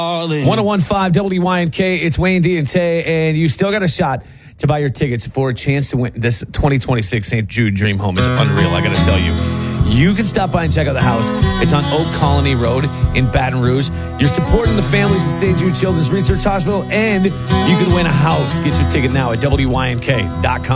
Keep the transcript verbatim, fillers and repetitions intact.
one oh one point five W Y N K, it's Wayne D and Tay, and you still got a shot to buy your tickets for a chance to win this twenty twenty-six Saint Jude Dream Home. Is unreal, I got to tell you. You can stop by and check out the house. It's on Oak Colony Road in Baton Rouge. You're supporting the families of Saint Jude Children's Research Hospital, and you can win a house. Get your ticket now at W Y N K dot com.